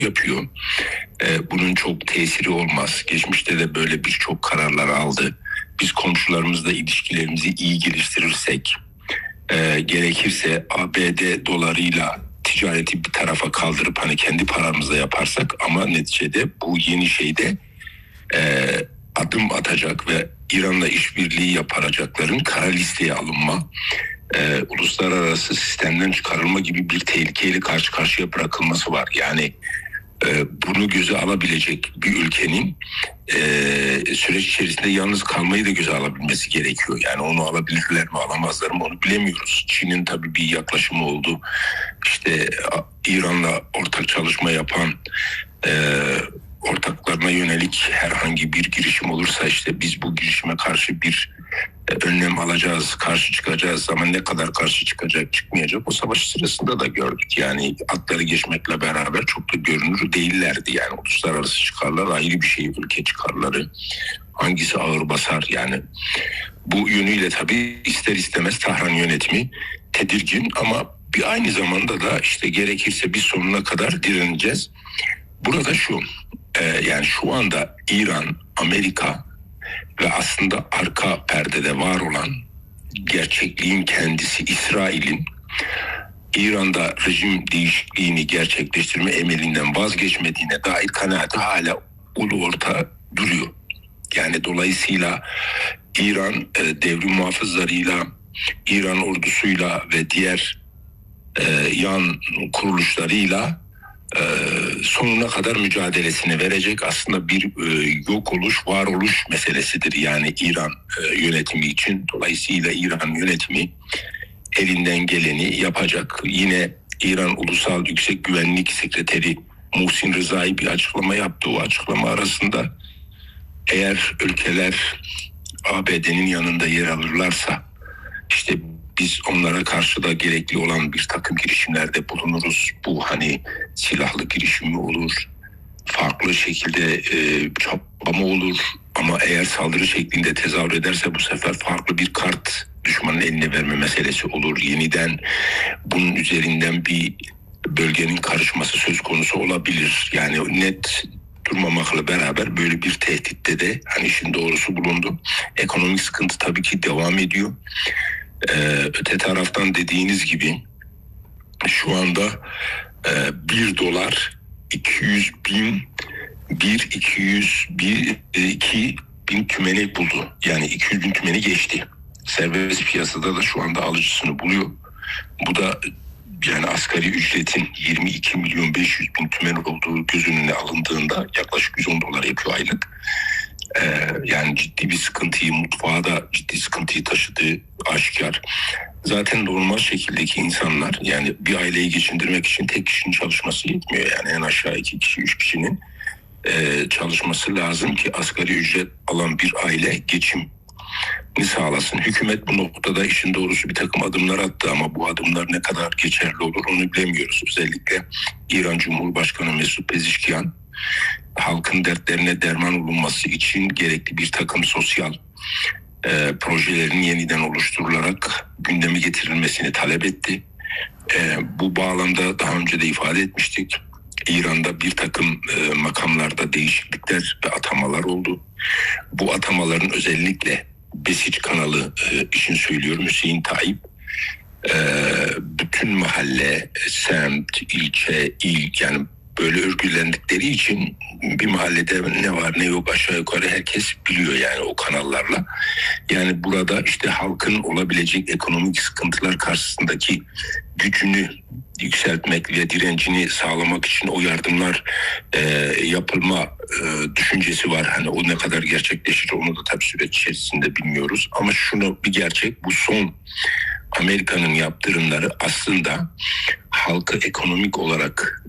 yapıyor. Bunun çok tesiri olmaz. Geçmişte de böyle birçok kararlar aldı. Biz komşularımızla ilişkilerimizi iyi geliştirirsek, gerekirse ABD dolarıyla ticareti bir tarafa kaldırıp hani kendi paramızla yaparsak ama neticede bu yeni şeyde adım atacak ve İran'la işbirliği yapacakların kara listeye alınma, uluslararası sistemden çıkarılma gibi bir tehlikeyle karşı karşıya bırakılması var. Yani bunu göze alabilecek bir ülkenin süreç içerisinde yalnız kalmayı da göze alabilmesi gerekiyor. Yani onu alabilirler mi alamazlar mı onu bilemiyoruz. Çin'in tabii bir yaklaşımı oldu. İşte İran'la ortak çalışma yapan ortaklarına yönelik herhangi bir girişim olursa işte biz bu girişime karşı bir önlem alacağız, karşı çıkacağız ama ne kadar karşı çıkacak, çıkmayacak o savaş sırasında da gördük. Yani atları geçmekle beraber çok da görünür değillerdi. Yani uluslararası çıkarlar ayrı bir şey, ülke çıkarları hangisi ağır basar yani. Bu yönüyle tabii ister istemez Tahran yönetimi tedirgin ama bir aynı zamanda da işte gerekirse bir sonuna kadar direneceğiz. Burada şu, yani şu anda İran, Amerika ve aslında arka perdede var olan gerçekliğin kendisi İsrail'in İran'da rejim değişikliğini gerçekleştirme emelinden vazgeçmediğine dair kanaati hala ulu orta duruyor. Yani dolayısıyla İran devrim muhafızlarıyla, İran ordusuyla ve diğer yan kuruluşlarıyla sonuna kadar mücadelesini verecek aslında bir yok oluş, varoluş meselesidir yani İran yönetimi için. Dolayısıyla İran yönetimi elinden geleni yapacak. Yine İran Ulusal Yüksek Güvenlik Sekreteri Muhsin Rızai bir açıklama yaptı. O açıklama arasında eğer ülkeler ABD'nin yanında yer alırlarsa işte biz onlara karşı da gerekli olan bir takım girişimlerde bulunuruz. Bu hani silahlı girişim mi olur, farklı şekilde çabalama olur ama eğer saldırı şeklinde tezahür ederse bu sefer farklı bir kart düşmanın eline verme meselesi olur. Yeniden bunun üzerinden bir bölgenin karışması söz konusu olabilir. Yani net durmamakla beraber böyle bir tehditte de hani işin doğrusu bulundu. Ekonomik sıkıntı tabii ki devam ediyor. Öte taraftan dediğiniz gibi şu anda 1 dolar 200 bin 2 bin tümeni buldu. Yani 200 bin tümeni geçti. Serbest piyasada da şu anda alıcısını buluyor. Bu da yani asgari ücretin 22 milyon 500 bin tümen olduğu göz önüne alındığında yaklaşık 110 dolar yapıyor aylık. Yani ciddi bir sıkıntıyı, mutfağa da ciddi sıkıntıyı taşıdığı aşikar. Zaten normal şekildeki insanlar yani bir aileyi geçindirmek için tek kişinin çalışması yetmiyor. Yani en aşağı 2 kişi, 3 kişinin çalışması lazım ki asgari ücret alan bir aile geçimini sağlasın. Hükümet bu noktada işin doğrusu bir takım adımlar attı ama bu adımlar ne kadar geçerli olur onu bilemiyoruz. Özellikle İran Cumhurbaşkanı Mesut Pezeshkian halkın dertlerine derman olunması için gerekli bir takım sosyal projelerin yeniden oluşturularak gündeme getirilmesini talep etti. Bu bağlamda daha önce de ifade etmiştik. İran'da bir takım makamlarda değişiklikler ve atamalar oldu. Bu atamaların özellikle Besiç kanalı için söylüyorum Hüseyin Tayyip bütün mahalle, semt, ilçe, il yani böyle örgütlendikleri için bir mahallede ne var ne yok aşağı yukarı herkes biliyor yani o kanallarla. Yani burada işte halkın olabilecek ekonomik sıkıntılar karşısındaki gücünü yükseltmek ve direncini sağlamak için o yardımlar yapılma düşüncesi var. Hani o ne kadar gerçekleşir onu da tabii süreç içerisinde bilmiyoruz. Ama şunu bir gerçek bu son Amerika'nın yaptırımları aslında halkı ekonomik olarak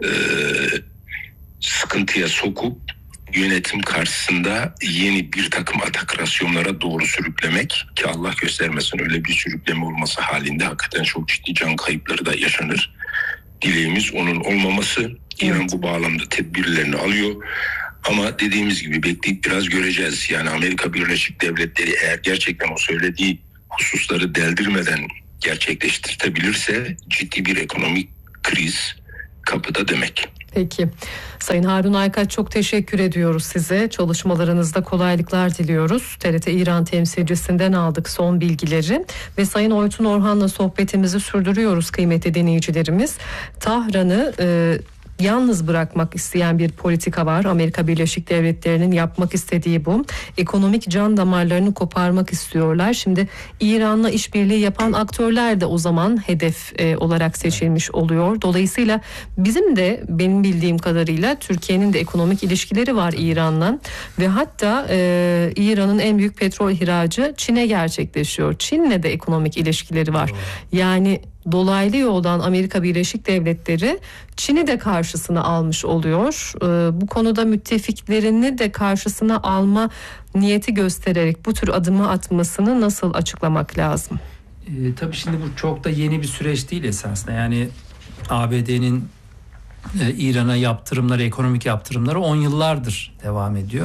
sıkıntıya sokup yönetim karşısında yeni bir takım atakrasyonlara doğru sürüklemek ki Allah göstermesin öyle bir sürükleme olması halinde hakikaten çok ciddi can kayıpları da yaşanır. Dileğimiz onun olmaması. İran bu bağlamda tedbirlerini alıyor. Ama dediğimiz gibi bekleyip biraz göreceğiz. Yani Amerika Birleşik Devletleri eğer gerçekten o söylediği hususları deldirmeden gerçekleştirebilirse ciddi bir ekonomik kriz kapıda demek. Peki. Sayın Harun Aykaç, çok teşekkür ediyoruz size. Çalışmalarınızda kolaylıklar diliyoruz. TRT İran temsilcisinden aldık son bilgileri ve Sayın Oytun Orhan'la sohbetimizi sürdürüyoruz kıymetli dinleyicilerimiz. Tahran'ı yalnız bırakmak isteyen bir politika var. Amerika Birleşik Devletleri'nin yapmak istediği bu. Ekonomik can damarlarını koparmak istiyorlar. Şimdi İran'la işbirliği yapan aktörler de o zaman hedef olarak seçilmiş oluyor. Dolayısıyla bizim de benim bildiğim kadarıyla Türkiye'nin de ekonomik ilişkileri var İran'la ve hatta İran'ın en büyük petrol ihracı Çin'e gerçekleşiyor. Çin'le de ekonomik ilişkileri var. Yani dolaylı yoldan Amerika Birleşik Devletleri Çin'i de karşısına almış oluyor. Bu konuda müttefiklerini de karşısına alma niyeti göstererek bu tür adımı atmasını nasıl açıklamak lazım? Tabii şimdi bu çok da yeni bir süreç değil esasında. Yani ABD'nin İran'a yaptırımları, ekonomik yaptırımları 10 yıllardır devam ediyor.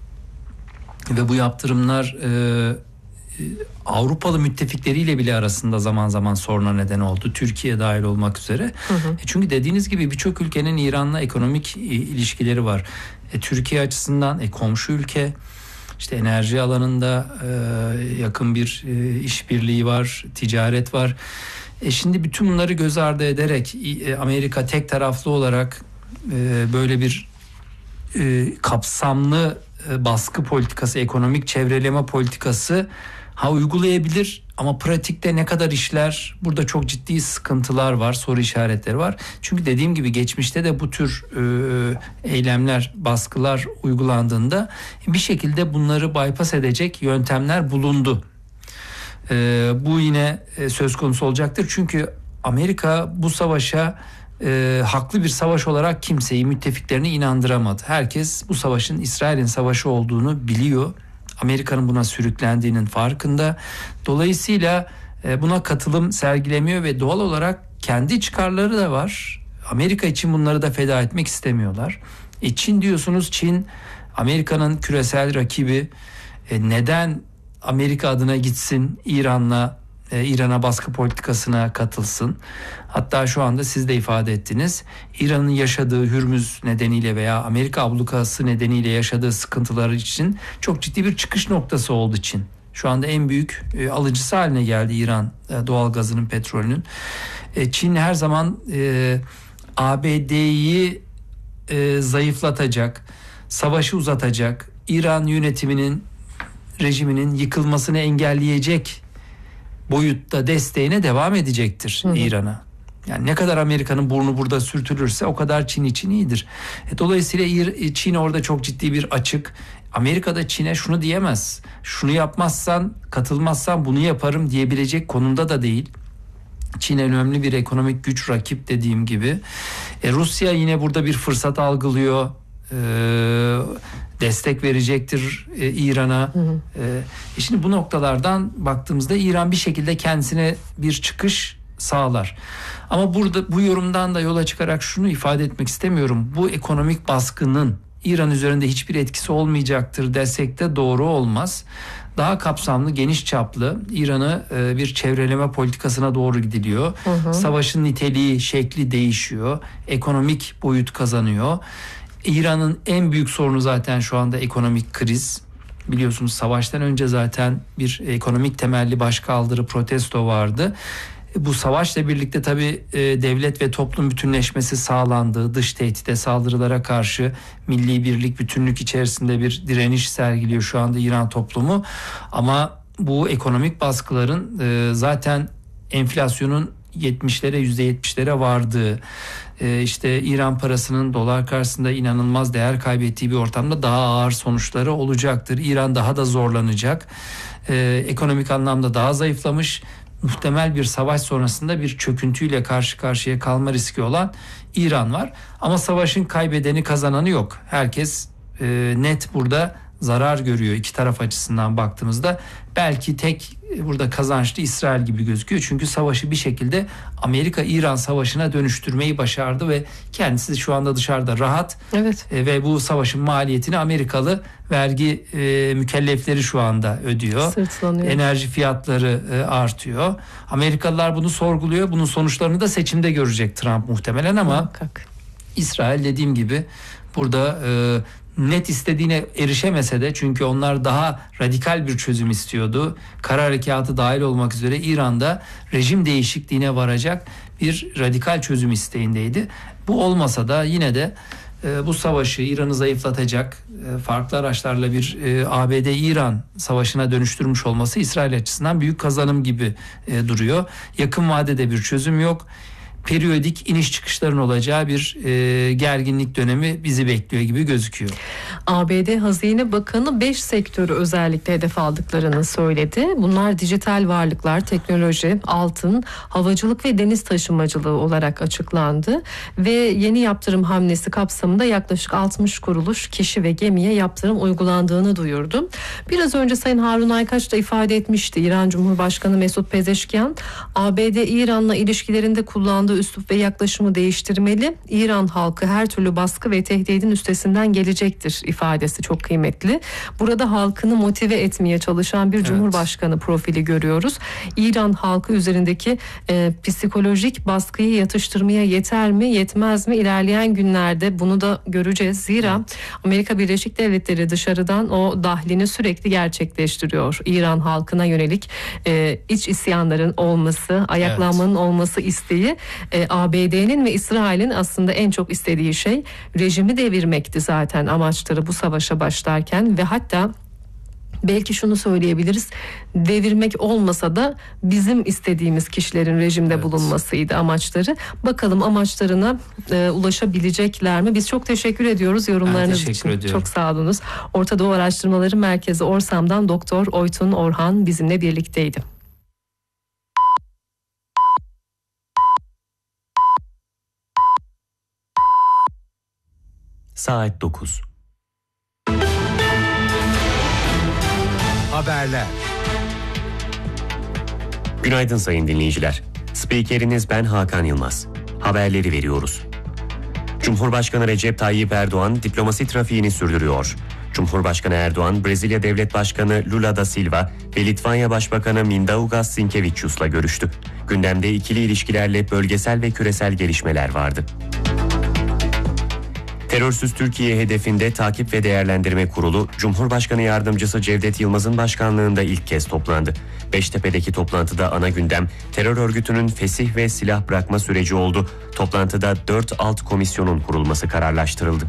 Ve bu yaptırımlar Avrupalı müttefikleriyle bile arasında zaman zaman soruna neden oldu. Türkiye dahil olmak üzere. Çünkü dediğiniz gibi birçok ülkenin İran'la ekonomik ilişkileri var. Türkiye açısından komşu ülke, işte enerji alanında yakın bir işbirliği var, ticaret var. Şimdi bütün bunları göz ardı ederek Amerika tek taraflı olarak böyle bir kapsamlı baskı politikası, ekonomik çevreleme politikası uygulayabilir ama pratikte ne kadar işler, burada çok ciddi sıkıntılar var, soru işaretleri var. Çünkü dediğim gibi geçmişte de bu tür eylemler, baskılar uygulandığında bir şekilde bunları bypass edecek yöntemler bulundu. Bu yine söz konusu olacaktır. Çünkü Amerika bu savaşa haklı bir savaş olarak kimseyi, müttefiklerini inandıramadı. Herkes bu savaşın İsrail'in savaşı olduğunu biliyor. Amerika'nın buna sürüklendiğinin farkında. Dolayısıyla buna katılım sergilemiyor ve doğal olarak kendi çıkarları da var. Amerika için bunları da feda etmek istemiyorlar. Çin diyorsunuz, Çin Amerika'nın küresel rakibi. Neden Amerika adına gitsin İran'a baskı politikasına katılsın? Hatta şu anda siz de ifade ettiniz. İran'ın yaşadığı Hürmüz nedeniyle veya Amerika ablukası nedeniyle yaşadığı sıkıntılar için çok ciddi bir çıkış noktası oldu Çin. Şu anda en büyük alıcısı haline geldi İran doğal gazının, petrolünün. Çin her zaman ABD'yi zayıflatacak, savaşı uzatacak, İran rejiminin yıkılmasını engelleyecek boyutta desteğine devam edecektir İran'a. Yani ne kadar Amerika'nın burnu burada sürtülürse o kadar Çin için iyidir. Dolayısıyla Çin orada çok ciddi bir açık. Amerika da Çin'e şunu diyemez. Şunu yapmazsan, katılmazsan bunu yaparım diyebilecek konumda da değil. Çin önemli bir ekonomik güç, rakip dediğim gibi. Rusya yine burada bir fırsat algılıyor. Destek verecektir İran'a. Şimdi bu noktalardan baktığımızda İran bir şekilde kendisine bir çıkış sağlar. Ama burada bu yorumdan da yola çıkarak şunu ifade etmek istemiyorum. Bu ekonomik baskının İran üzerinde hiçbir etkisi olmayacaktır desek de doğru olmaz. Daha kapsamlı, geniş çaplı İran'ı bir çevreleme politikasına doğru gidiliyor. Savaşın niteliği, şekli değişiyor. Ekonomik boyut kazanıyor. İran'ın en büyük sorunu zaten şu anda ekonomik kriz. Biliyorsunuz savaştan önce zaten bir ekonomik temelli başkaldırı, protesto vardı. Bu savaşla birlikte tabii devlet ve toplum bütünleşmesi sağlandı. Dış tehdide, saldırılara karşı milli birlik, bütünlük içerisinde bir direniş sergiliyor şu anda İran toplumu. Ama bu ekonomik baskıların zaten enflasyonun %70'lere vardığı, işte İran parasının dolar karşısında inanılmaz değer kaybettiği bir ortamda daha ağır sonuçları olacaktır. İran daha da zorlanacak. Ekonomik anlamda daha zayıflamış. Muhtemel bir savaş sonrasında bir çöküntüyle karşı karşıya kalma riski olan İran var. Ama savaşın kaybedeni, kazananı yok. Herkes net burada zarar görüyor iki taraf açısından baktığımızda. Belki tek burada kazançlı İsrail gibi gözüküyor. Çünkü savaşı bir şekilde Amerika-İran savaşına dönüştürmeyi başardı ve kendisi şu anda dışarıda rahat. Evet. Ve bu savaşın maliyetini Amerikalı vergi mükellefleri şu anda ödüyor. Sırtlanıyor. Enerji fiyatları artıyor. Amerikalılar bunu sorguluyor. Bunun sonuçlarını da seçimde görecek Trump muhtemelen ama muhakkak. İsrail dediğim gibi burada net istediğine erişemese de, çünkü onlar daha radikal bir çözüm istiyordu. Kara harekatı dahil olmak üzere İran'da rejim değişikliğine varacak bir radikal çözüm isteğindeydi. Bu olmasa da yine de bu savaşı İran'ı zayıflatacak farklı araçlarla bir ABD-İran savaşına dönüştürmüş olması İsrail açısından büyük kazanım gibi duruyor. Yakın vadede bir çözüm yok. Periyodik iniş çıkışların olacağı bir gerginlik dönemi bizi bekliyor gibi gözüküyor. ABD Hazine Bakanı 5 sektörü özellikle hedef aldıklarını söyledi. Bunlar dijital varlıklar, teknoloji, altın, havacılık ve deniz taşımacılığı olarak açıklandı. Ve yeni yaptırım hamlesi kapsamında yaklaşık 60 kuruluş, kişi ve gemiye yaptırım uygulandığını duyurdu. Biraz önce Sayın Harun Aykaç da ifade etmişti. İran Cumhurbaşkanı Mesut Pezeşkian, ABD İran'la ilişkilerinde kullandığı üslup ve yaklaşımı değiştirmeli. İran halkı her türlü baskı ve tehdidin üstesinden gelecektir ifadesi çok kıymetli. Burada halkını motive etmeye çalışan bir Cumhurbaşkanı profili görüyoruz. İran halkı üzerindeki psikolojik baskıyı yatıştırmaya yeter mi, yetmez mi? İlerleyen günlerde bunu da göreceğiz. Zira Amerika Birleşik Devletleri dışarıdan o dahlini sürekli gerçekleştiriyor. İran halkına yönelik iç isyanların olması, ayaklanmanın olması isteği. ABD'nin ve İsrail'in aslında en çok istediği şey rejimi devirmekti zaten amaçları bu savaşa başlarken ve hatta belki şunu söyleyebiliriz, devirmek olmasa da bizim istediğimiz kişilerin rejimde bulunmasıydı amaçları. Bakalım amaçlarına ulaşabilecekler mi? Biz çok teşekkür ediyoruz yorumlarınız için. Ediyorum. Çok sağ olunuz. Orta Doğu Araştırmaları Merkezi Orsam'dan Doktor Oytun Orhan bizimle birlikteydi. Saat 9. Haberler. Günaydın sayın dinleyiciler. Spikeriniz ben Hakan Yılmaz. Haberleri veriyoruz. Cumhurbaşkanı Recep Tayyip Erdoğan diplomasi trafiğini sürdürüyor. Cumhurbaşkanı Erdoğan, Brezilya Devlet Başkanı Lula da Silva ve Litvanya Başbakanı Mindaugas Sinkevičius'la görüştü. Gündemde ikili ilişkilerle bölgesel ve küresel gelişmeler vardı. Terörsüz Türkiye hedefinde Takip ve Değerlendirme Kurulu, Cumhurbaşkanı Yardımcısı Cevdet Yılmaz'ın başkanlığında ilk kez toplandı. Beştepe'deki toplantıda ana gündem terör örgütünün fesih ve silah bırakma süreci oldu. Toplantıda 4 alt komisyonun kurulması kararlaştırıldı.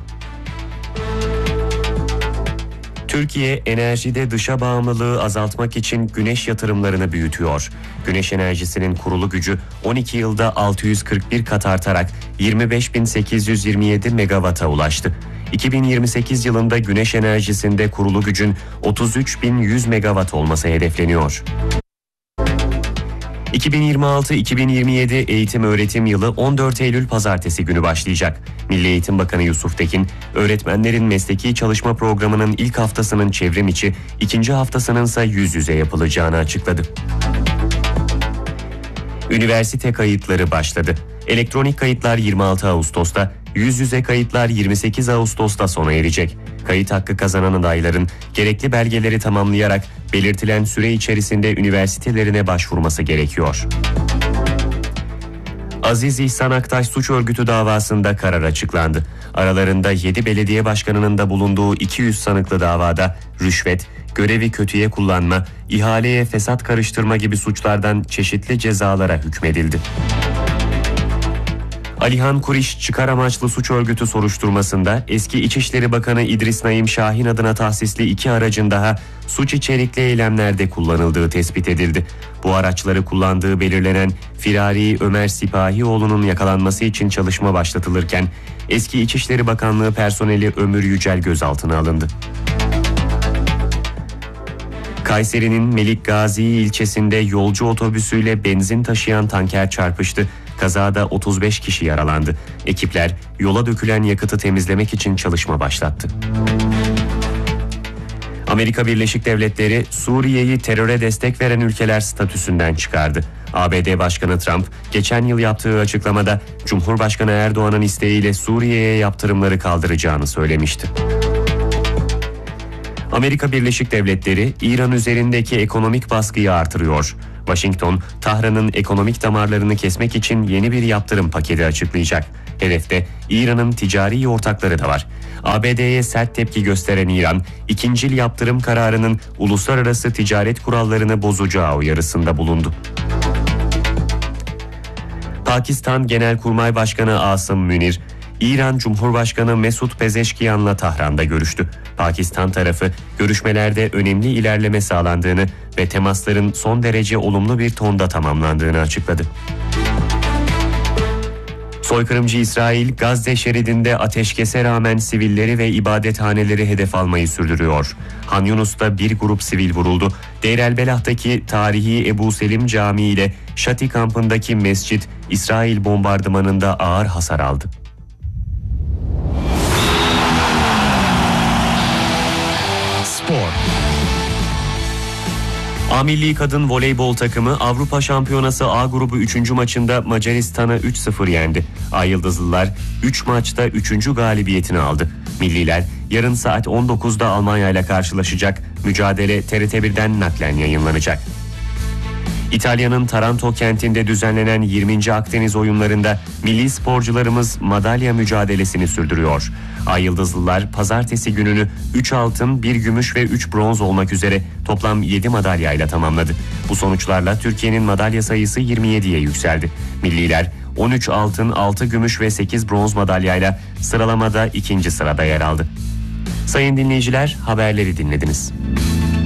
Türkiye enerjide dışa bağımlılığı azaltmak için güneş yatırımlarını büyütüyor. Güneş enerjisinin kurulu gücü 12 yılda 641 kat artarak 25.827 megawata ulaştı. 2028 yılında güneş enerjisinde kurulu gücün 33.100 megawatt olması hedefleniyor. 2026-2027 eğitim öğretim yılı 14 Eylül Pazartesi günü başlayacak. Milli Eğitim Bakanı Yusuf Tekin, öğretmenlerin mesleki çalışma programının ilk haftasının çevrim içi, ikinci haftasının ise yüz yüze yapılacağını açıkladı. Üniversite kayıtları başladı. Elektronik kayıtlar 26 Ağustos'ta, yüz yüze kayıtlar 28 Ağustos'ta sona erecek. Kayıt hakkı kazanan adayların gerekli belgeleri tamamlayarak belirtilen süre içerisinde üniversitelerine başvurması gerekiyor. Aziz İhsan Aktaş suç örgütü davasında karar açıklandı. Aralarında 7 belediye başkanının da bulunduğu 200 sanıklı davada rüşvet, görevi kötüye kullanma, ihaleye fesat karıştırma gibi suçlardan çeşitli cezalara hükmedildi. Alihan Kuriş çıkar amaçlı suç örgütü soruşturmasında eski İçişleri Bakanı İdris Naim Şahin adına tahsisli 2 aracın daha suç içerikli eylemlerde kullanıldığı tespit edildi. Bu araçları kullandığı belirlenen Firari Ömer Sipahioğlu'nun yakalanması için çalışma başlatılırken eski İçişleri Bakanlığı personeli Ömür Yücel gözaltına alındı. Kayseri'nin Melikgazi ilçesinde yolcu otobüsüyle benzin taşıyan tanker çarpıştı. Kazada 35 kişi yaralandı. Ekipler yola dökülen yakıtı temizlemek için çalışma başlattı. Amerika Birleşik Devletleri Suriye'yi teröre destek veren ülkeler statüsünden çıkardı. ABD Başkanı Trump geçen yıl yaptığı açıklamada Cumhurbaşkanı Erdoğan'ın isteğiyle Suriye'ye yaptırımları kaldıracağını söylemişti. Amerika Birleşik Devletleri İran üzerindeki ekonomik baskıyı artırıyor. Washington, Tahran'ın ekonomik damarlarını kesmek için yeni bir yaptırım paketi açıklayacak. Hedefte İran'ın ticari ortakları da var. ABD'ye sert tepki gösteren İran, ikincil yaptırım kararının uluslararası ticaret kurallarını bozacağı uyarısında bulundu. Pakistan Genelkurmay Başkanı Asım Münir, İran Cumhurbaşkanı Mesut Pezeşkiyan'la Tahran'da görüştü. Pakistan tarafı görüşmelerde önemli ilerleme sağlandığını ve temasların son derece olumlu bir tonda tamamlandığını açıkladı. Soykırımcı İsrail, Gazze şeridinde ateşkese rağmen sivilleri ve ibadethaneleri hedef almayı sürdürüyor. Han Yunus'ta bir grup sivil vuruldu. Deir el-Belah'taki tarihi Ebu Selim Camii ile Şati kampındaki mescit İsrail bombardımanında ağır hasar aldı. Spor. A Milli Kadın Voleybol takımı Avrupa Şampiyonası A grubu 3. maçında Macaristan'ı 3-0 yendi. Ay Yıldızlılar 3 maçta 3. galibiyetini aldı. Milliler yarın saat 19'da Almanya ile karşılaşacak. Mücadele TRT1'den naklen yayınlanacak. İtalya'nın Taranto kentinde düzenlenen 20. Akdeniz oyunlarında milli sporcularımız madalya mücadelesini sürdürüyor. Ay Yıldızlılar pazartesi gününü 3 altın, 1 gümüş ve 3 bronz olmak üzere toplam 7 madalyayla tamamladı. Bu sonuçlarla Türkiye'nin madalya sayısı 27'ye yükseldi. Milliler 13 altın, 6 gümüş ve 8 bronz madalyayla sıralamada 2. sırada yer aldı. Sayın dinleyiciler, haberleri dinlediniz.